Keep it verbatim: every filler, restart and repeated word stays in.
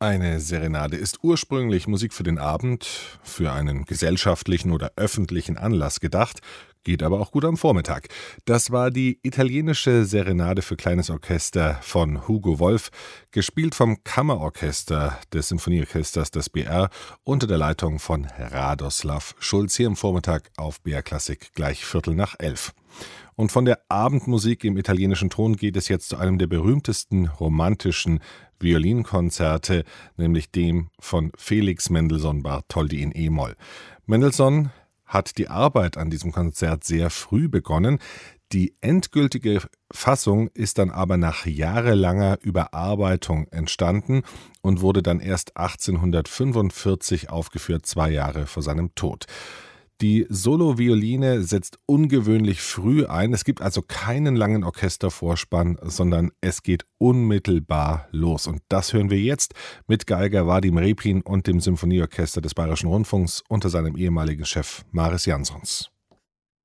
Eine Serenade ist ursprünglich Musik für den Abend, für einen gesellschaftlichen oder öffentlichen Anlass gedacht, geht aber auch gut am Vormittag. Das war die italienische Serenade für kleines Orchester von Hugo Wolf, gespielt vom Kammerorchester des Sinfonieorchesters des B R unter der Leitung von Radoslav Schulz hier am Vormittag auf B R Klassik gleich Viertel nach elf. Und von der Abendmusik im italienischen Ton geht es jetzt zu einem der berühmtesten romantischen Violinkonzerte, nämlich dem von Felix Mendelssohn Bartholdy in E-Moll. Mendelssohn hat die Arbeit an diesem Konzert sehr früh begonnen. Die endgültige Fassung ist dann aber nach jahrelanger Überarbeitung entstanden und wurde dann erst achtzehnhundertfünfundvierzig aufgeführt, zwei Jahre vor seinem Tod. Die Solo-Violine setzt ungewöhnlich früh ein. Es gibt also keinen langen Orchestervorspann, sondern es geht unmittelbar los. Und das hören wir jetzt mit Geiger Vadim Repin und dem Symphonieorchester des Bayerischen Rundfunks unter seinem ehemaligen Chef Mariss Jansons.